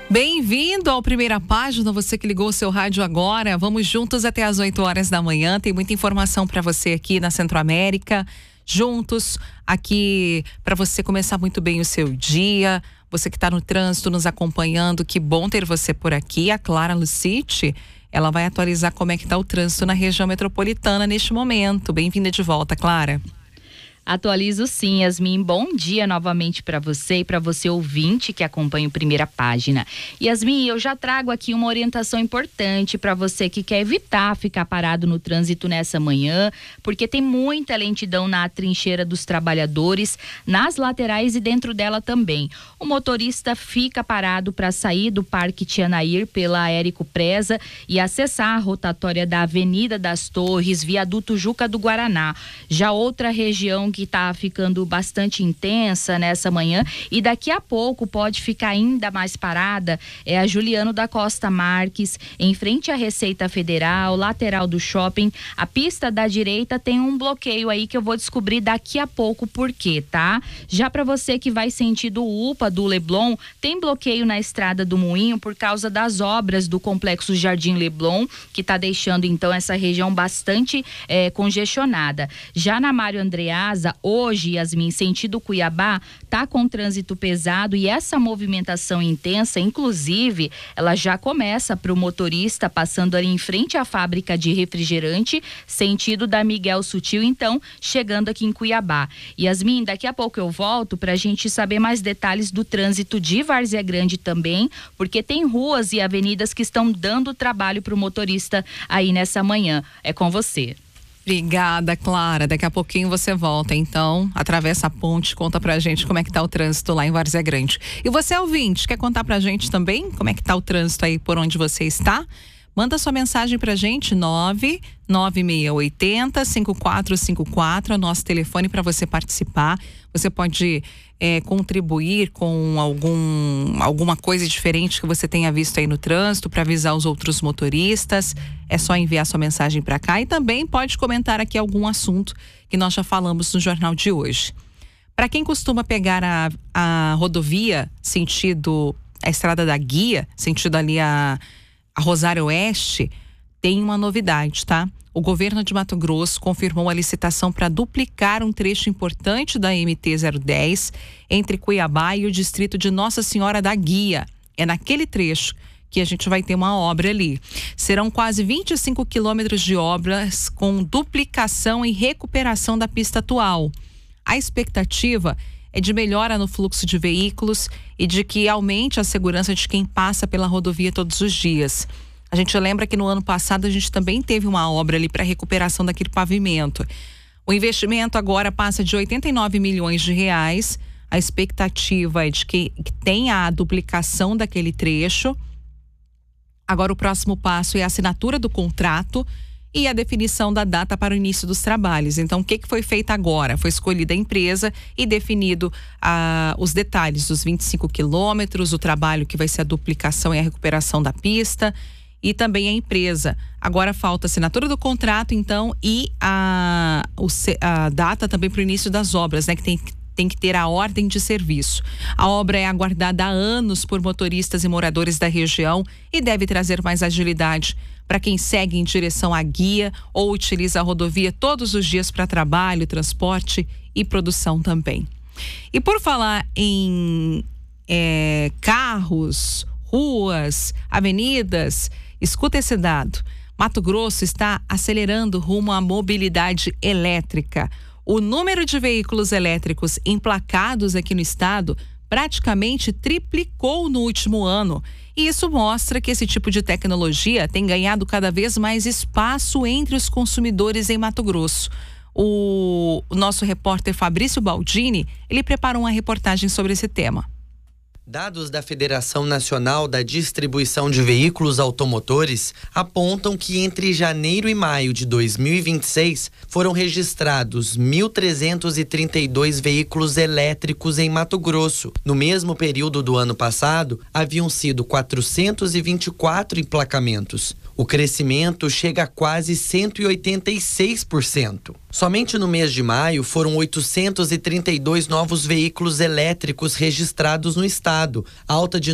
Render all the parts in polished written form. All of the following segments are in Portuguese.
Bem-vindo ao Primeira Página, você que ligou o seu rádio agora. Vamos juntos até às 8 horas da manhã. Tem muita informação para você aqui na Centro-América. Juntos aqui para você começar muito bem o seu dia. Você que está no trânsito nos acompanhando, que bom ter você por aqui. A Clara Lucite, ela vai atualizar como é que está o trânsito na região metropolitana neste momento. Bem-vinda de volta, Clara. Atualizo sim, Yasmin. Bom dia novamente para você e para você ouvinte que acompanha o Primeira Página. Yasmin, eu já trago aqui uma orientação importante para você que quer evitar ficar parado no trânsito nessa manhã, porque tem muita lentidão na trincheira dos trabalhadores, nas laterais e dentro dela também. O motorista fica parado para sair do Parque Tianair pela Érico Preza e acessar a rotatória da Avenida das Torres, viaduto Juca do Guaraná. Já outra região que está ficando bastante intensa nessa manhã e daqui a pouco pode ficar ainda mais parada é a Juliano da Costa Marques, em frente à Receita Federal, lateral do shopping. A pista da direita tem um bloqueio aí que eu vou descobrir daqui a pouco por quê, tá? Já para você que vai sentido UPA do Leblon, tem bloqueio na Estrada do Moinho por causa das obras do Complexo Jardim Leblon, que está deixando então essa região bastante congestionada. Já na Mário Andreasa, hoje, Yasmin, sentido Cuiabá, tá com trânsito pesado e essa movimentação intensa, inclusive, ela já começa para o motorista passando ali em frente à fábrica de refrigerante, sentido da Miguel Sutil, então, chegando aqui em Cuiabá. Yasmin, daqui a pouco eu volto para a gente saber mais detalhes do trânsito de Várzea Grande também, porque tem ruas e avenidas que estão dando trabalho para o motorista aí nessa manhã. É com você. Obrigada, Clara. Daqui a pouquinho você volta, então, atravessa a ponte, conta pra gente como é que tá o trânsito lá em Várzea Grande. E você, ouvinte, quer contar pra gente também como é que tá o trânsito aí por onde você está? Manda sua mensagem pra gente, 99680-5454, é o nosso telefone para você participar. Você pode contribuir com alguma coisa diferente que você tenha visto aí no trânsito para avisar os outros motoristas. É só enviar sua mensagem para cá e também pode comentar aqui algum assunto que nós já falamos no jornal de hoje. Para quem costuma pegar a rodovia sentido a Estrada da Guia, sentido ali a Rosário Oeste, tem uma novidade, tá? O governo de Mato Grosso confirmou a licitação para duplicar um trecho importante da MT-010 entre Cuiabá e o distrito de Nossa Senhora da Guia. É naquele trecho que a gente vai ter uma obra ali. Serão quase 25 quilômetros de obras com duplicação e recuperação da pista atual. A expectativa é de melhora no fluxo de veículos e de que aumente a segurança de quem passa pela rodovia todos os dias. A gente lembra que no ano passado a gente também teve uma obra ali para recuperação daquele pavimento. O investimento agora passa de 89 milhões de reais. A expectativa é de que tenha a duplicação daquele trecho. Agora o próximo passo é a assinatura do contrato e a definição da data para o início dos trabalhos. Então, o que foi feito agora? Foi escolhida a empresa e definido os detalhes dos 25 quilômetros, o trabalho que vai ser a duplicação e a recuperação da pista e também a empresa. Agora falta a assinatura do contrato, então, e a data também para o início das obras, né? Que tem que ter a ordem de serviço. A obra é aguardada há anos por motoristas e moradores da região e deve trazer mais agilidade para quem segue em direção à guia ou utiliza a rodovia todos os dias para trabalho, transporte e produção também. E por falar em carros, ruas, avenidas, escuta esse dado. Mato Grosso está acelerando rumo à mobilidade elétrica. O número de veículos elétricos emplacados aqui no estado praticamente triplicou no último ano. E isso mostra que esse tipo de tecnologia tem ganhado cada vez mais espaço entre os consumidores em Mato Grosso. O nosso repórter Fabrício Baldini, ele preparou uma reportagem sobre esse tema. Dados da Federação Nacional da Distribuição de Veículos Automotores apontam que entre janeiro e maio de 2026 foram registrados 1.332 veículos elétricos em Mato Grosso. No mesmo período do ano passado, haviam sido 424 emplacamentos. O crescimento chega a quase 186%. Somente no mês de maio foram 832 novos veículos elétricos registrados no estado, alta de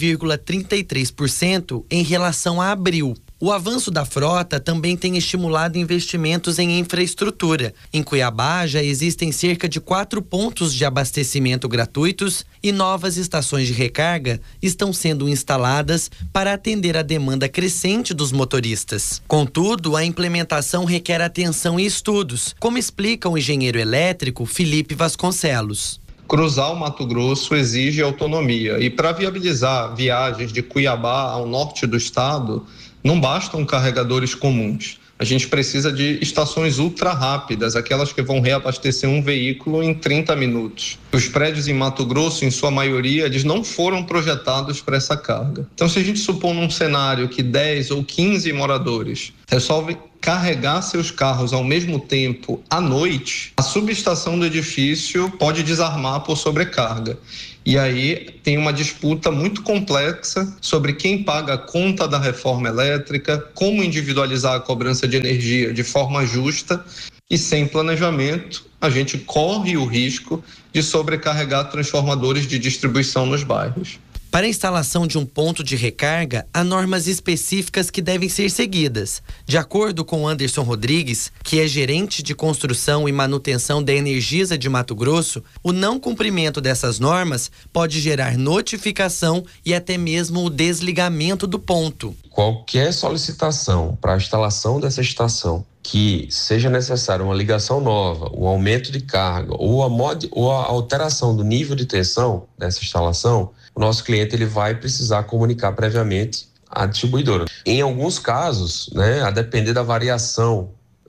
9,33% em relação a abril. O avanço da frota também tem estimulado investimentos em infraestrutura. Em Cuiabá já existem cerca de 4 pontos de abastecimento gratuitos e novas estações de recarga estão sendo instaladas para atender a demanda crescente dos motoristas. Contudo, a implementação requer atenção e estudos, como explica o engenheiro elétrico Felipe Vasconcelos. Cruzar o Mato Grosso exige autonomia e para viabilizar viagens de Cuiabá ao norte do estado, não bastam carregadores comuns. A gente precisa de estações ultra rápidas, aquelas que vão reabastecer um veículo em 30 minutos. Os prédios em Mato Grosso, em sua maioria, eles não foram projetados para essa carga. Então, se a gente supor num cenário que 10 ou 15 moradores resolvem carregar seus carros ao mesmo tempo à noite, a subestação do edifício pode desarmar por sobrecarga. E aí tem uma disputa muito complexa sobre quem paga a conta da reforma elétrica, como individualizar a cobrança de energia de forma justa, e sem planejamento a gente corre o risco de sobrecarregar transformadores de distribuição nos bairros. Para a instalação de um ponto de recarga, há normas específicas que devem ser seguidas. De acordo com Anderson Rodrigues, que é gerente de construção e manutenção da Energisa de Mato Grosso, o não cumprimento dessas normas pode gerar notificação e até mesmo o desligamento do ponto. Qualquer solicitação para a instalação dessa estação que seja necessária uma ligação nova, um aumento de carga ou a alteração do nível de tensão dessa instalação, o nosso cliente ele vai precisar comunicar previamente à distribuidora. Em alguns casos, a depender da variação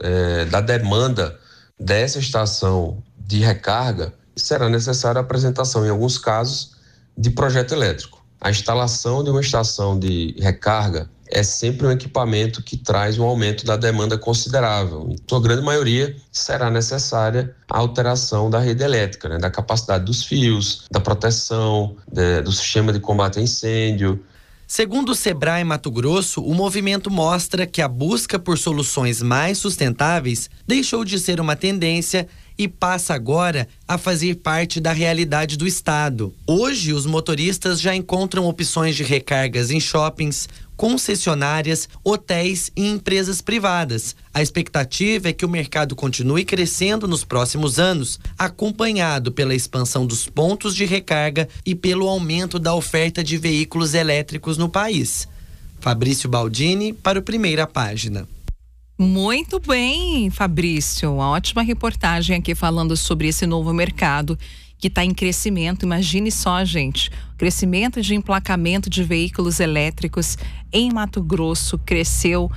da demanda dessa estação de recarga, será necessária a apresentação, em alguns casos, de projeto elétrico. A instalação de uma estação de recarga é sempre um equipamento que traz um aumento da demanda considerável. Em sua grande maioria, será necessária a alteração da rede elétrica, da capacidade dos fios, da proteção, do sistema de combate a incêndio. Segundo o Sebrae Mato Grosso, o movimento mostra que a busca por soluções mais sustentáveis deixou de ser uma tendência e passa agora a fazer parte da realidade do estado. Hoje, os motoristas já encontram opções de recargas em shoppings, concessionárias, hotéis e empresas privadas. A expectativa é que o mercado continue crescendo nos próximos anos, acompanhado pela expansão dos pontos de recarga e pelo aumento da oferta de veículos elétricos no país. Fabrício Baldini para o Primeira Página. Muito bem, Fabrício. Uma ótima reportagem aqui falando sobre esse novo mercado que está em crescimento. Imagine só, gente, o crescimento de emplacamento de veículos elétricos em Mato Grosso cresceu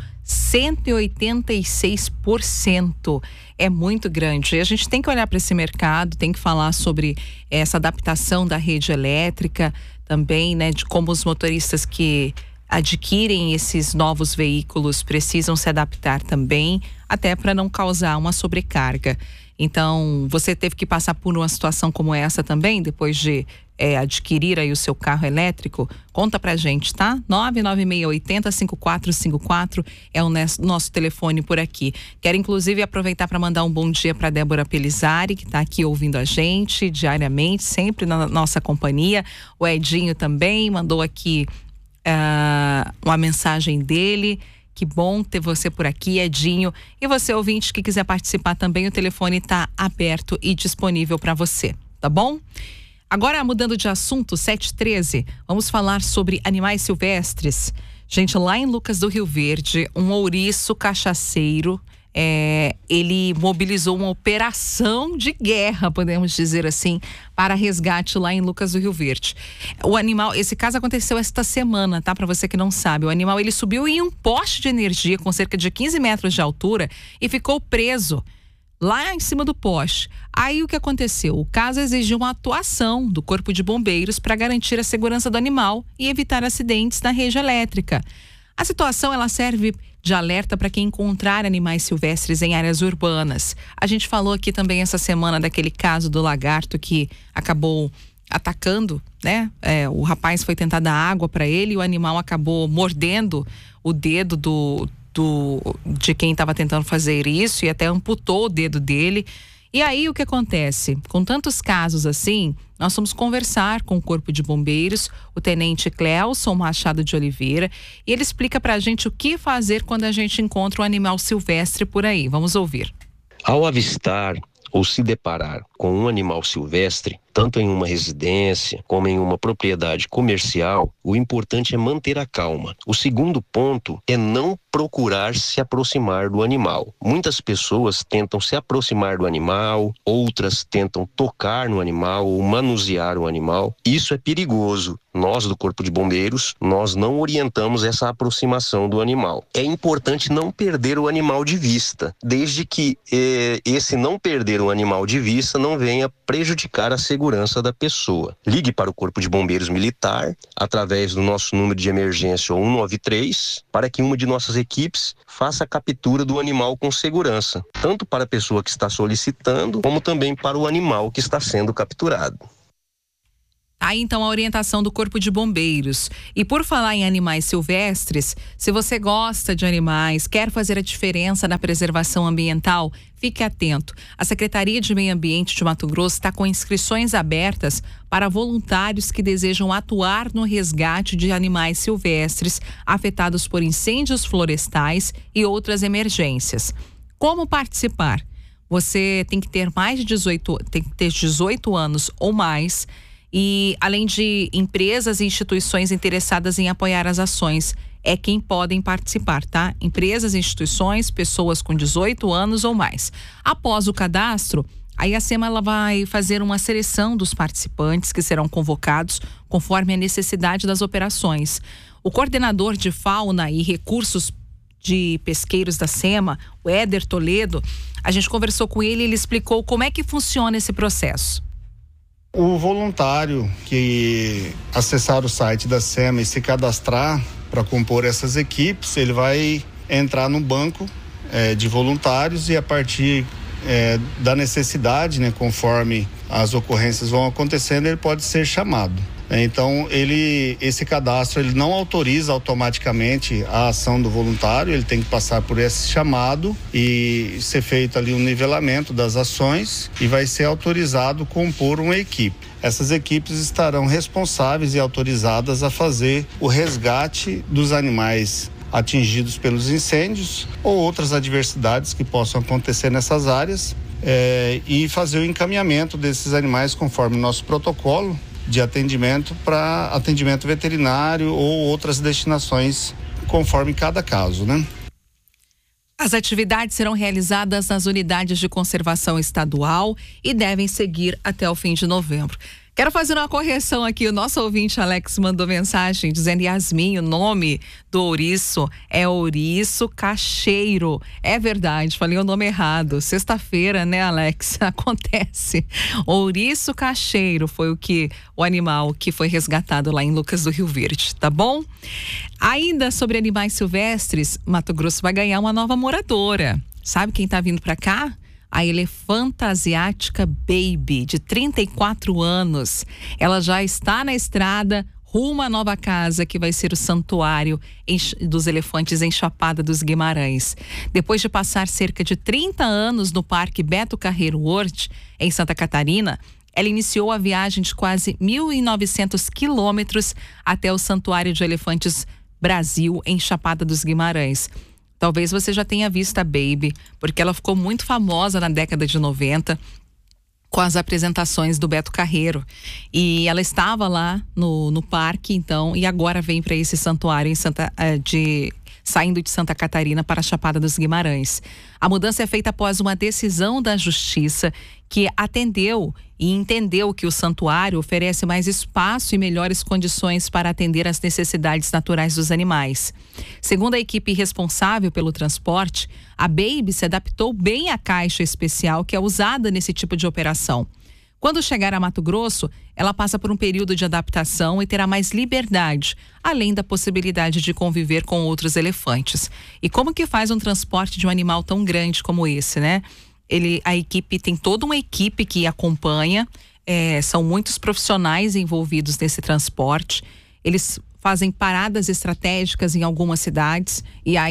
186%. É muito grande. E a gente tem que olhar para esse mercado, tem que falar sobre essa adaptação da rede elétrica também, de como os motoristas que adquirem esses novos veículos precisam se adaptar também, até para não causar uma sobrecarga. Então, você teve que passar por uma situação como essa também, depois de adquirir aí o seu carro elétrico? Conta pra gente, tá? 996805454 é o nosso telefone por aqui. Quero inclusive aproveitar para mandar um bom dia para Débora Pelizari, que está aqui ouvindo a gente diariamente, sempre na nossa companhia. O Edinho também mandou aqui uma mensagem dele. Que bom ter você por aqui, Edinho. E você, ouvinte, que quiser participar também, o telefone está aberto e disponível para você, tá bom? Agora, mudando de assunto, 7h13, vamos falar sobre animais silvestres. Gente, lá em Lucas do Rio Verde, um ouriço cachaceiro, ele mobilizou uma operação de guerra, podemos dizer assim, para resgate lá em Lucas do Rio Verde. O animal, esse caso aconteceu esta semana, tá? Para você que não sabe, o animal ele subiu em um poste de energia com cerca de 15 metros de altura e ficou preso lá em cima do poste. Aí o que aconteceu? O caso exigiu uma atuação do Corpo de Bombeiros para garantir a segurança do animal e evitar acidentes na rede elétrica. A situação ela serve de alerta para quem encontrar animais silvestres em áreas urbanas. A gente falou aqui também essa semana daquele caso do lagarto que acabou atacando, o rapaz foi tentar dar água para ele e o animal acabou mordendo o dedo do de quem estava tentando fazer isso e até amputou o dedo dele. E aí o que acontece? Com tantos casos assim, nós fomos conversar com o Corpo de Bombeiros, o tenente Clelson Machado de Oliveira, e ele explica pra gente o que fazer quando a gente encontra um animal silvestre por aí. Vamos ouvir. Ao avistar ou se deparar com um animal silvestre, tanto em uma residência como em uma propriedade comercial, o importante é manter a calma. O segundo ponto é não procurar se aproximar do animal. Muitas pessoas tentam se aproximar do animal, outras tentam tocar no animal ou manusear o animal. Isso é perigoso. Nós do Corpo de Bombeiros, nós não orientamos essa aproximação do animal. É importante não perder o animal de vista, desde que esse não perder o animal de vista não venha prejudicar a segurança da pessoa. Ligue para o Corpo de Bombeiros Militar, através do nosso número de emergência 193, para que uma de nossas equipes faça a captura do animal com segurança, tanto para a pessoa que está solicitando, como também para o animal que está sendo capturado. Aí então a orientação do Corpo de Bombeiros. E por falar em animais silvestres, se você gosta de animais, quer fazer a diferença na preservação ambiental, fique atento. A Secretaria de Meio Ambiente de Mato Grosso está com inscrições abertas para voluntários que desejam atuar no resgate de animais silvestres afetados por incêndios florestais e outras emergências. Como participar? Você tem que ter mais de 18 anos ou mais. E além de empresas e instituições interessadas em apoiar as ações, é quem podem participar, tá? Empresas, instituições, pessoas com 18 anos ou mais. Após o cadastro, aí a SEMA ela vai fazer uma seleção dos participantes que serão convocados conforme a necessidade das operações. O coordenador de fauna e recursos de pesqueiros da SEMA, o Éder Toledo, a gente conversou com ele e ele explicou como é que funciona esse processo. O voluntário que acessar o site da SEMA e se cadastrar para compor essas equipes, ele vai entrar no banco de voluntários e a partir da necessidade, né, conforme as ocorrências vão acontecendo, ele pode ser chamado. Então, esse cadastro ele não autoriza automaticamente a ação do voluntário, ele tem que passar por esse chamado e ser feito ali um nivelamento das ações e vai ser autorizado compor uma equipe. Essas equipes estarão responsáveis e autorizadas a fazer o resgate dos animais atingidos pelos incêndios ou outras adversidades que possam acontecer nessas áreas e fazer o encaminhamento desses animais conforme o nosso protocolo de atendimento para atendimento veterinário ou outras destinações conforme cada caso, né? As atividades serão realizadas nas unidades de conservação estadual e devem seguir até o fim de novembro. Quero fazer uma correção aqui. O nosso ouvinte Alex mandou mensagem dizendo: Yasmin, o nome do ouriço é ouriço cacheiro. É verdade, falei o nome errado. Sexta-feira, né, Alex? Acontece. Ouriço cacheiro foi o animal que foi resgatado lá em Lucas do Rio Verde, tá bom? Ainda sobre animais silvestres, Mato Grosso vai ganhar uma nova moradora. Sabe quem tá vindo pra cá? A elefanta asiática Baby, de 34 anos. Ela já está na estrada rumo à nova casa, que vai ser o santuário dos elefantes em Chapada dos Guimarães. Depois de passar cerca de 30 anos no Parque Beto Carreiro World, em Santa Catarina, ela iniciou a viagem de quase 1.900 quilômetros até o Santuário de Elefantes Brasil, em Chapada dos Guimarães. Talvez você já tenha visto a Baby, porque ela ficou muito famosa na década de 90 com as apresentações do Beto Carreiro. E ela estava lá no parque, então, e agora vem para esse santuário saindo de Santa Catarina para a Chapada dos Guimarães. A mudança é feita após uma decisão da Justiça que atendeu e entendeu que o santuário oferece mais espaço e melhores condições para atender às necessidades naturais dos animais. Segundo a equipe responsável pelo transporte, a Baby se adaptou bem à caixa especial que é usada nesse tipo de operação. Quando chegar a Mato Grosso, ela passa por um período de adaptação e terá mais liberdade, além da possibilidade de conviver com outros elefantes. E como que faz um transporte de um animal tão grande como esse, né? A equipe tem toda uma equipe que acompanha, são muitos profissionais envolvidos nesse transporte. Eles fazem paradas estratégicas em algumas cidades e aí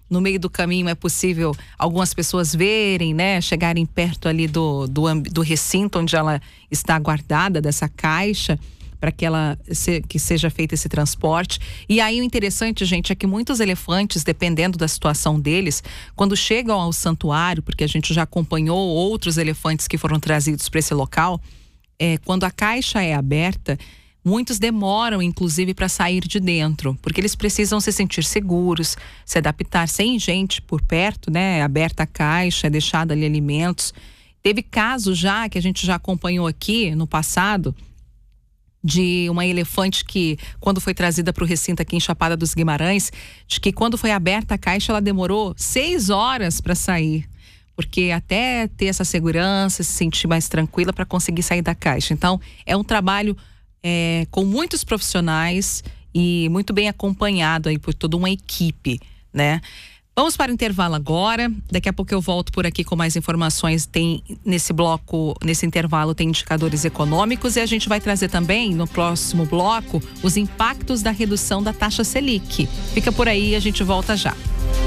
no meio do caminho é possível algumas pessoas verem, né? Chegarem perto ali do recinto onde ela está guardada, dessa caixa, para que seja feito esse transporte. E aí o interessante, gente, é que muitos elefantes, dependendo da situação deles, quando chegam ao santuário, porque a gente já acompanhou outros elefantes que foram trazidos para esse local, quando a caixa é aberta, muitos demoram, inclusive, para sair de dentro, porque eles precisam se sentir seguros, se adaptar sem gente por perto, né? Aberta a caixa, é deixado ali alimentos. Teve caso já, que a gente já acompanhou aqui no passado, de uma elefante que, quando foi trazida para o recinto aqui em Chapada dos Guimarães, de que quando foi aberta a caixa, ela demorou 6 horas para sair. Porque até ter essa segurança, se sentir mais tranquila para conseguir sair da caixa. Então, é um trabalho com muitos profissionais e muito bem acompanhado aí por toda uma equipe, né? Vamos para o intervalo agora. Daqui a pouco eu volto por aqui com mais informações. Tem nesse intervalo tem indicadores econômicos e a gente vai trazer também no próximo bloco os impactos da redução da taxa Selic. Fica por aí, a gente volta já.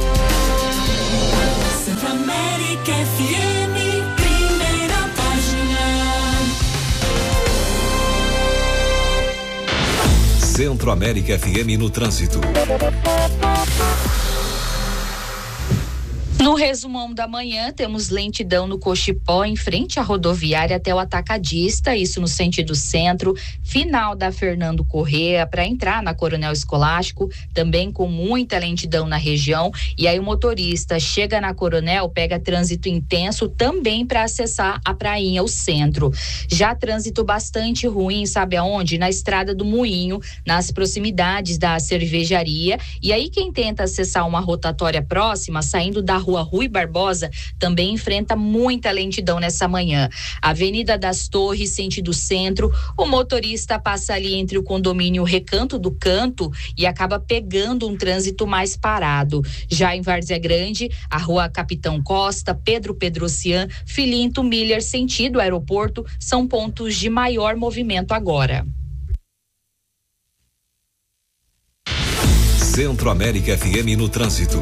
Centro América FM, primeira página. Centro América FM no trânsito. No resumão da manhã, temos lentidão no Cochipó, em frente à rodoviária até o Atacadista, isso no sentido centro, final da Fernando Corrêa, para entrar na Coronel Escolástico, também com muita lentidão na região. E aí o motorista chega na Coronel, pega trânsito intenso também para acessar a prainha, o centro. Já trânsito bastante ruim, sabe aonde? Na Estrada do Moinho, nas proximidades da cervejaria. E aí quem tenta acessar uma rotatória próxima, saindo da Rua Rui Barbosa, também enfrenta muita lentidão nessa manhã. Avenida das Torres, sentido centro, o motorista passa ali entre o condomínio Recanto do Canto e acaba pegando um trânsito mais parado. Já em Várzea Grande, a Rua Capitão Costa, Pedro Pedrocian, Filinto Miller, sentido aeroporto, são pontos de maior movimento agora. Centro América FM no trânsito.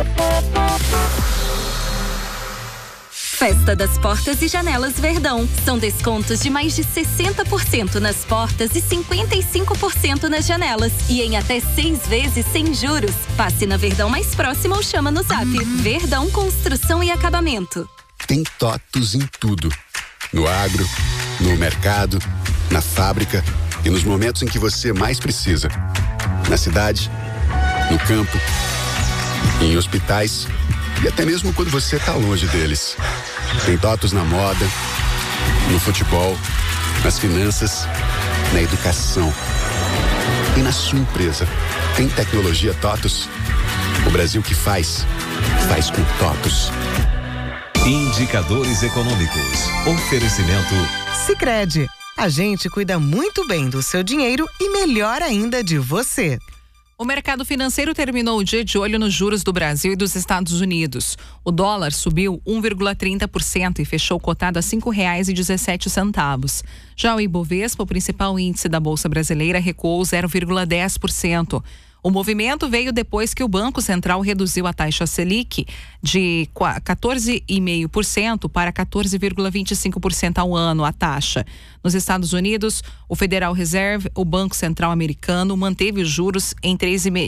Festa das Portas e Janelas Verdão. São descontos de mais de 60% nas portas e 55% nas janelas. E em até 6 vezes sem juros. Passe na Verdão mais próxima ou chama no Zap. Verdão Construção e Acabamento. Tem TOTUS em tudo. No agro, no mercado, na fábrica e nos momentos em que você mais precisa. Na cidade, no campo, em hospitais e até mesmo quando você está longe deles. Tem TOTUS na moda, no futebol, nas finanças, na educação e na sua empresa. Tem tecnologia TOTUS? O Brasil que faz com TOTUS. Indicadores econômicos. Oferecimento Sicredi. A gente cuida muito bem do seu dinheiro e melhor ainda de você. O mercado financeiro terminou o dia de olho nos juros do Brasil e dos Estados Unidos. O dólar subiu 1,30% e fechou cotado a R$ 5,17. Já o Ibovespa, o principal índice da Bolsa Brasileira, recuou 0,10%. O movimento veio depois que o Banco Central reduziu a taxa Selic de 14,5% para 14,25% ao ano, a taxa. Nos Estados Unidos, o Federal Reserve, o Banco Central americano, manteve os juros entre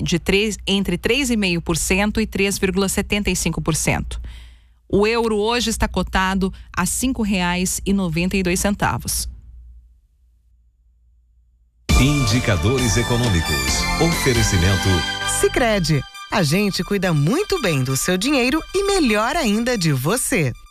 3,5% e 3,75%. O euro hoje está cotado a R$ 5,92. Indicadores econômicos. Oferecimento Sicredi. A gente cuida muito bem do seu dinheiro e melhor ainda de você.